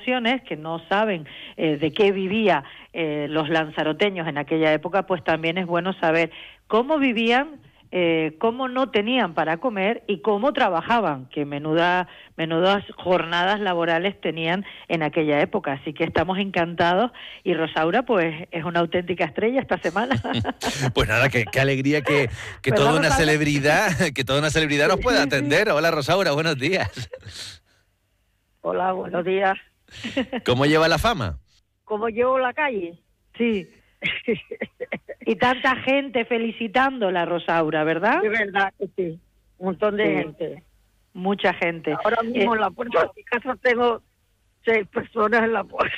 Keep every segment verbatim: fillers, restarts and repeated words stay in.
generaciones que no saben eh, de qué vivía eh, los lanzaroteños en aquella época, pues también es bueno saber cómo vivían, eh, cómo no tenían para comer y cómo trabajaban, que menuda, menudas jornadas laborales tenían en aquella época. Así que estamos encantados y Rosaura pues es una auténtica estrella esta semana. Pues nada, qué, qué alegría que, que toda una Rosaura? celebridad, que toda una celebridad nos pueda atender. Hola Rosaura, buenos días. Hola, buenos días. ¿Cómo lleva la fama? ¿Cómo llevo la calle? Sí. Y tanta gente felicitándola, Rosaura, ¿verdad? De verdad que sí, un montón de Sí. gente. Mucha gente. Ahora mismo Eh, en la puerta de mi casa tengo seis personas en la puerta.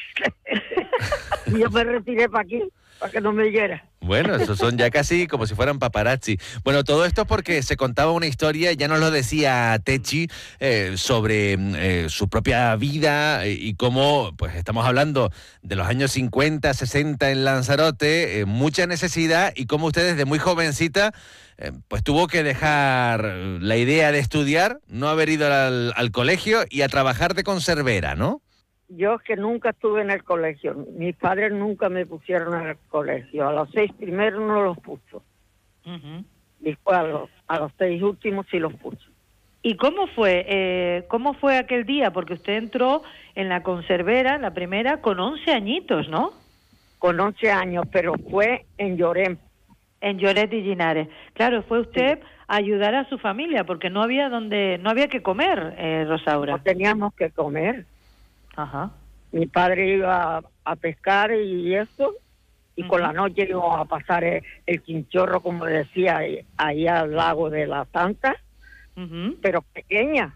Y yo me retiré para aquí, para que no me oyera. Bueno, esos son ya casi como si fueran paparazzi. Bueno, todo esto porque se contaba una historia, ya nos lo decía Techi, eh, sobre eh, su propia vida eh, y cómo, pues estamos hablando de los años cincuenta, sesenta en Lanzarote, eh, mucha necesidad y cómo usted desde muy jovencita eh, pues tuvo que dejar la idea de estudiar, no haber ido al, al colegio y a trabajar de conservera, ¿no? Yo es que nunca estuve en el colegio. Mis padres nunca me pusieron en el colegio. A los seis primeros no los puso. uh-huh. Después a los, a los seis últimos sí los puso. ¿Y cómo fue? Eh, ¿Cómo fue aquel día? Porque usted entró en la conservera, la primera, con once añitos, ¿no? Con once años, pero fue en Llorén. En Lloret y Linares. Claro, fue usted sí. a ayudar a su familia, porque no había donde, no había que comer, eh, Rosaura. No teníamos que comer. Ajá. Mi padre iba a, a pescar y eso, y uh-huh. con la noche íbamos a pasar el, el chinchorro, como decía, ahí al lago de la Santa, uh-huh. pero pequeña.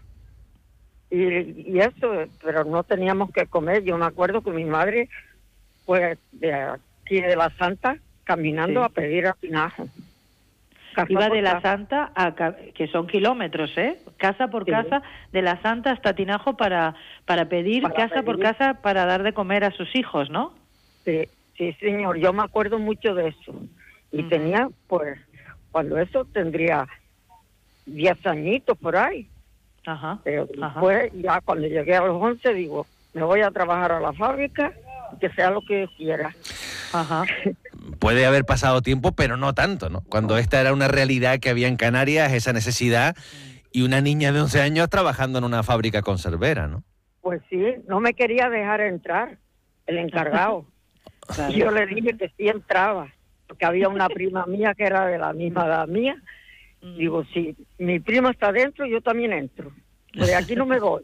Y, y eso, pero no teníamos que comer. Yo me acuerdo que mi madre fue de aquí de la Santa caminando sí. a pedir a Tinajo. Casa Iba de la Santa, a, que son kilómetros, ¿eh? Casa por sí. casa, de la Santa hasta Tinajo para para pedir para casa pedir. por casa para dar de comer a sus hijos, ¿no? Sí, sí, señor. Yo me acuerdo mucho de eso. Y uh-huh. tenía, pues, cuando eso tendría diez añitos por ahí. Ajá. Pero después, Ajá. ya cuando llegué a los once, digo, me voy a trabajar a la fábrica, que sea lo que yo quiera. Ajá. Puede haber pasado tiempo, pero no tanto, ¿no? Cuando esta era una realidad que había en Canarias, esa necesidad, y una niña de once años trabajando en una fábrica conservera, ¿no? Pues sí, no me quería dejar entrar, el encargado. Claro. Yo le dije que sí entraba, porque había una prima mía que era de la misma edad mía. Mm. Digo, si mi prima está dentro, yo también entro. De aquí no me voy.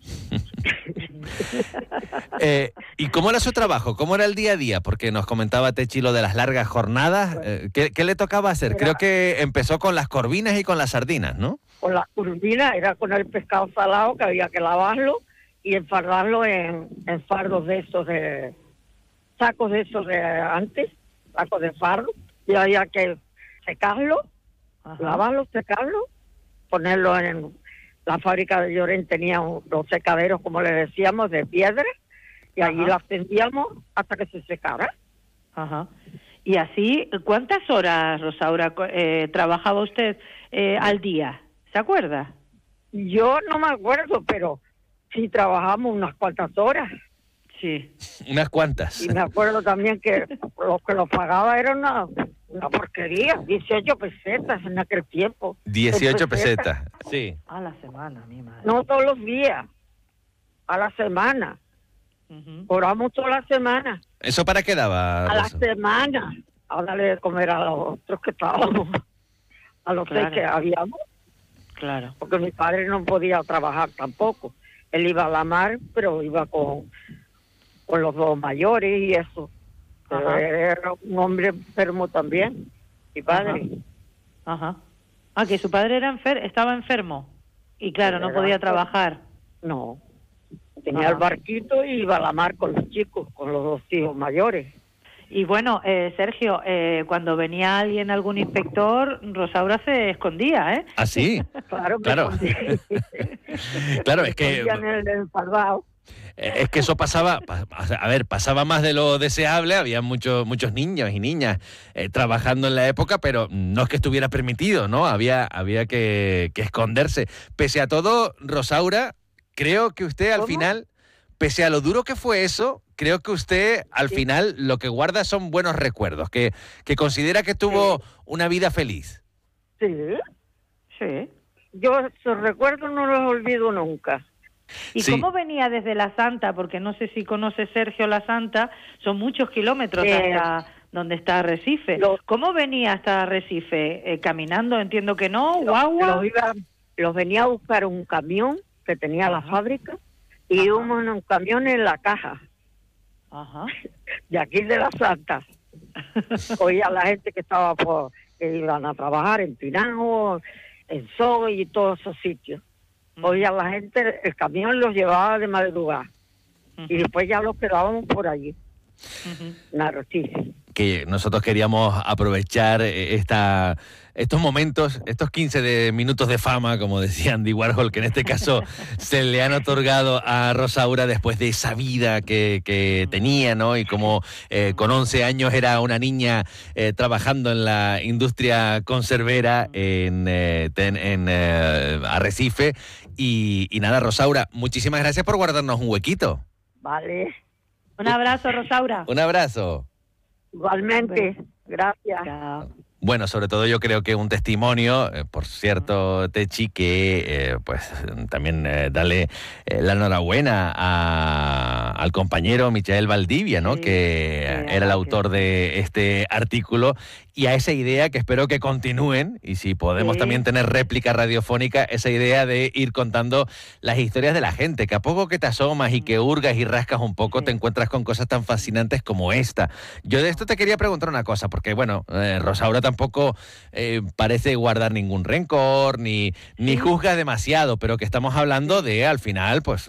eh, ¿Y cómo era su trabajo? ¿Cómo era el día a día? Porque nos comentaba Techi lo de las largas jornadas. Eh, ¿qué, ¿Qué le tocaba hacer? Era, Creo que empezó con las corvinas y con las sardinas, ¿no? Con las corvinas, era con el pescado salado, que había que lavarlo y enfardarlo en, en fardos de esos, de sacos de esos de antes, sacos de fardo, y había que secarlo, Ajá. lavarlo, secarlo, ponerlo en... La fábrica de Llorén tenía los secaderos, como le decíamos, de piedra, y Ajá. allí las tendíamos hasta que se secara. Ajá. Y así, ¿cuántas horas, Rosaura, eh, trabajaba usted eh, al día? ¿Se acuerda? Yo no me acuerdo, pero sí trabajamos unas cuantas horas. Sí. Unas cuantas. Y me acuerdo también que lo que lo pagaba era una... Una porquería, dieciocho pesetas en aquel tiempo. dieciocho pesetas, sí. A la semana, mi madre. No todos los días, a la semana. Uh-huh. Cobramos toda la semana. ¿Eso para qué daba? A la semana. A darle de comer a los otros que estábamos, a los claro. seis que habíamos. Claro. Porque mi padre no podía trabajar tampoco. Él iba a la mar, pero iba con, con los dos mayores y eso. Ajá. Era un hombre enfermo también, mi padre. Ajá. Ajá. Ah, que su padre era enfer estaba enfermo y claro, no podía trabajar. No. Tenía Ajá. el barquito y iba a la mar con los chicos, con los dos hijos mayores. Y bueno, eh, Sergio, eh, cuando venía alguien, algún inspector, Rosaura se escondía, ¿eh? ¿Ah, sí? Claro, que claro. Claro, es que... En el, el salvado. Es que eso pasaba, a ver, pasaba más de lo deseable, había muchos muchos niños y niñas eh, trabajando en la época, pero no es que estuviera permitido, ¿no? Había, había que, que esconderse. Pese a todo, Rosaura, creo que usted al ¿Cómo? final, pese a lo duro que fue eso, creo que usted al Sí. final lo que guarda son buenos recuerdos, que, que considera que tuvo Sí. una vida feliz. Sí, Sí. yo esos recuerdos no los olvido nunca. ¿Y Sí. cómo venía desde La Santa? Porque no sé si conoce Sergio La Santa, son muchos kilómetros Eh, hasta donde está Arrecife. los- ¿Cómo venía hasta Arrecife? Eh, ¿Caminando? Entiendo que no, Los, guagua. los iba- los venía a buscar un camión que tenía la Ajá. fábrica y Ajá. íbamos en un camión en la caja Ajá. de aquí de La Santa. Oía a la gente que estaba por, que iban a trabajar en Pinango, en Soy y todos esos sitios. Oía a la gente, el camión los llevaba de madrugada y después ya los quedábamos por allí, Ujú. en Arrecife. Que nosotros queríamos aprovechar eh, esta, estos momentos, estos quince de minutos de fama, como decía Andy Warhol, que en este caso se le han otorgado a Rosaura después de esa vida que, que tenía, ¿no? Y como eh, con once años era una niña eh, trabajando en la industria conservera en, eh, ten- en eh, Arrecife. Y, y nada, Rosaura, muchísimas gracias por guardarnos un huequito. Vale, Un abrazo, Rosaura. Un abrazo. igualmente, gracias. Chao. Bueno, sobre todo yo creo que un testimonio, eh, por cierto, Techi, que eh, pues también eh, darle eh, la enhorabuena a- al compañero Michael Valdivia, ¿no? Sí, que sí, era el además autor que- de este artículo, y a esa idea que espero que continúen, y si podemos Sí. también tener réplica radiofónica, esa idea de ir contando las historias de la gente, que a poco que te asomas y que hurgas y rascas un poco, Sí. te encuentras con cosas tan fascinantes como esta. Yo de esto te quería preguntar una cosa, porque bueno, eh, Rosaura tampoco eh, parece guardar ningún rencor, ni, ni Sí. juzga demasiado, pero que estamos hablando de, al final, pues,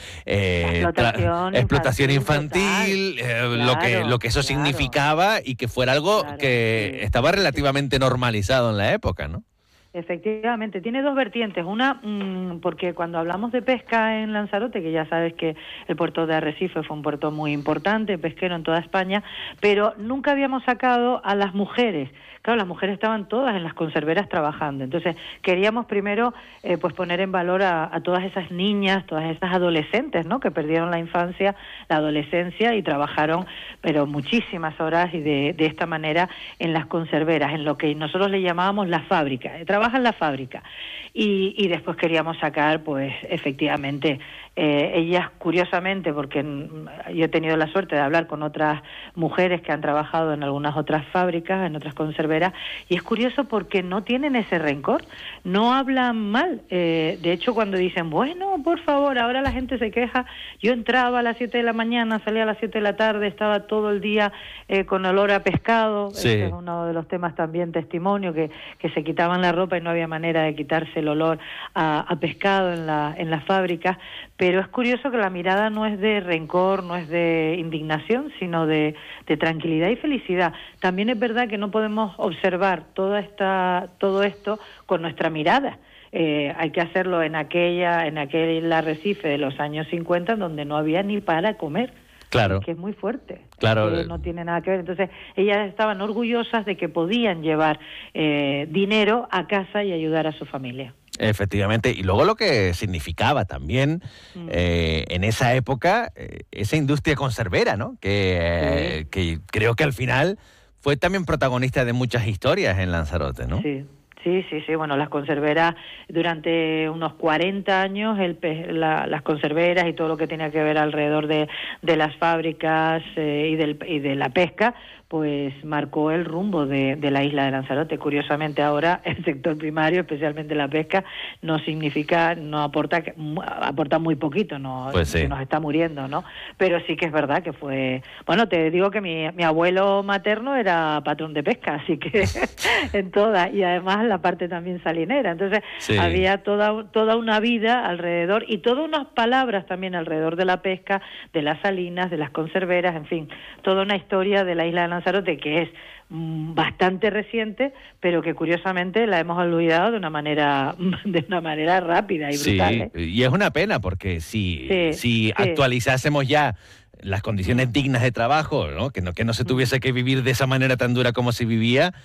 eh, La explotación tra- explotación infantil, infantil, eh, lo, que, Claro, lo que eso claro. significaba y que fuera algo Claro, que sí. estaba relativamente normalizado en la época, ¿no? Efectivamente, tiene dos vertientes. Una, mmm, porque cuando hablamos de pesca en Lanzarote, que ya sabes que el puerto de Arrecife fue un puerto muy importante, pesquero en toda España, pero nunca habíamos sacado a las mujeres. Claro, las mujeres estaban todas en las conserveras trabajando. Entonces, queríamos primero eh, pues poner en valor a, a todas esas niñas, todas esas adolescentes, ¿no? Que perdieron la infancia, la adolescencia y trabajaron, pero muchísimas horas y de, de esta manera en las conserveras, en lo que nosotros le llamábamos la fábrica. Eh, trabaja en la fábrica. Y, y después queríamos sacar, pues, efectivamente, eh, ellas, curiosamente, porque mm, yo he tenido la suerte de hablar con otras mujeres que han trabajado en algunas otras fábricas, en otras conserveras, y es curioso porque no tienen ese rencor, no hablan mal. Eh, de hecho, cuando dicen, bueno, por favor, ahora la gente se queja, yo entraba a las siete de la mañana, salía a las siete de la tarde, estaba todo el día eh, con olor a pescado. Sí. Este es uno de los temas también, testimonio, que, que se quitaban la ropa y no había manera de quitarse el olor a, a pescado en la, en las fábricas. Pero es curioso que la mirada no es de rencor, no es de indignación, sino de, de tranquilidad y felicidad. También es verdad que no podemos observar toda esta, todo esto con nuestra mirada. Eh, hay que hacerlo en aquella, en aquel arrecife de los años cincuenta, donde no había ni para comer. Claro. Que es muy fuerte. Claro. Que no tiene nada que ver. Entonces, ellas estaban orgullosas de que podían llevar eh, dinero a casa y ayudar a su familia. Efectivamente, y luego lo que significaba también Mm. eh, en esa época eh, esa industria conservera, ¿no? Que, eh, que creo que al final fue también protagonista de muchas historias en Lanzarote, ¿no? Sí. Sí, sí, sí. Bueno, las conserveras, durante unos cuarenta años, el pe la, las conserveras y todo lo que tenía que ver alrededor de, de las fábricas eh, y, del, y de la pesca, pues marcó el rumbo de, de la isla de Lanzarote. Curiosamente ahora el sector primario, especialmente la pesca, no significa, no aporta, aporta muy poquito, no, Pues sí. se nos está muriendo, ¿no? Pero sí que es verdad que fue, bueno, te digo que mi, mi abuelo materno era patrón de pesca, así que en toda, y además la parte también salinera, entonces Sí. había toda, toda una vida alrededor y todas unas palabras también alrededor de la pesca, de las salinas, de las conserveras, en fin, toda una historia de la isla de Lanzarote que es mm, bastante reciente, pero que curiosamente la hemos olvidado de una manera de una manera rápida y brutal. Sí, ¿eh? y es una pena porque si, Sí, si sí. actualizásemos ya las condiciones dignas de trabajo, ¿no? Que no que no se tuviese que vivir de esa manera tan dura como se vivía,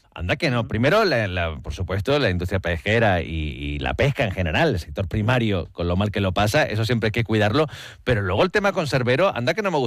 Anda que no. Primero, la, la, por supuesto, la industria pesquera y, y la pesca en general, el sector primario, con lo mal que lo pasa, eso siempre hay que cuidarlo. Pero luego el tema conservero, anda que no me gusta.